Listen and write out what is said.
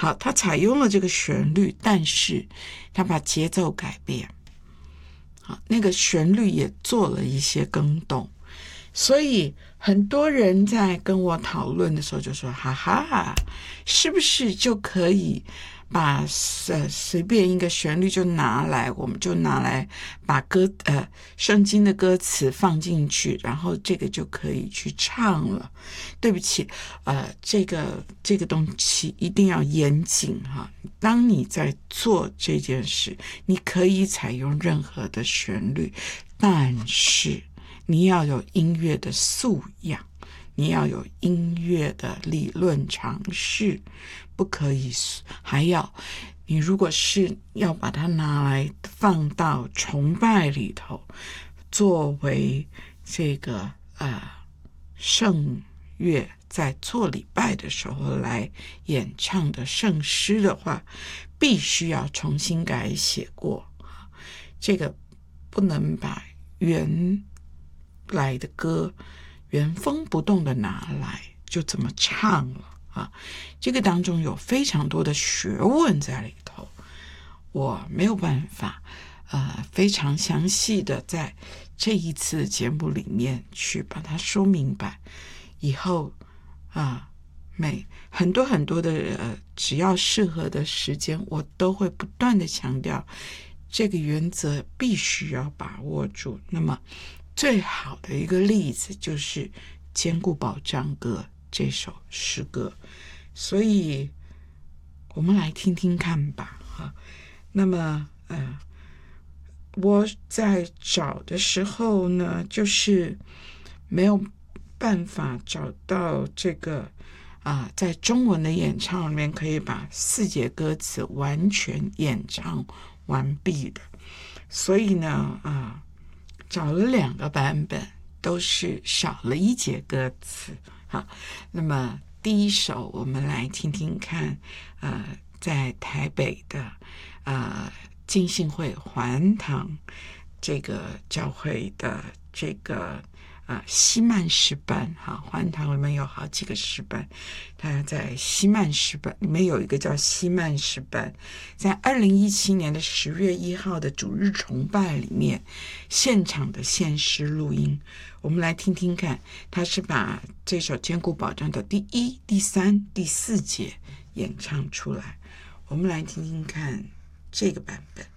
好，他采用了这个旋律，但是他把节奏改变，好，那个旋律也做了一些更动，所以很多人在跟我讨论的时候就说，哈哈，是不是就可以把随便一个旋律就拿来，我们就拿来把圣经的歌词放进去，然后这个就可以去唱了。对不起，这个东西一定要严谨哈。当你在做这件事，你可以采用任何的旋律，但是你要有音乐的素养，你要有音乐的理论常识，不可以，还要你如果是要把它拿来放到崇拜里头，作为这个圣乐在做礼拜的时候来演唱的圣诗的话，必须要重新改写过，这个不能把原来的歌原封不动的拿来就这么唱了啊！这个当中有非常多的学问在里头，我没有办法非常详细的在这一次的节目里面去把它说明白。以后很多的只要适合的时间，我都会不断的强调这个原则必须要把握住。那么最好的一个例子就是坚固保障歌这首诗歌，所以我们来听听看吧。那么我在找的时候呢，就是没有办法找到这个在中文的演唱里面可以把4节歌词完全演唱完毕的，所以呢找了2个版本，都是少了1节歌词。好，那么第一首我们来听听看在台北的浸信会环堂这个教会的这个西曼诗班，环堂里面有好几个诗班，他在西曼诗班里面有一个叫西曼诗班，在2017年的10月1号的主日崇拜里面现场的献诗录音，我们来听听看，他是把这首坚固保障的第1、第3、第4节演唱出来，我们来听听看这个版本。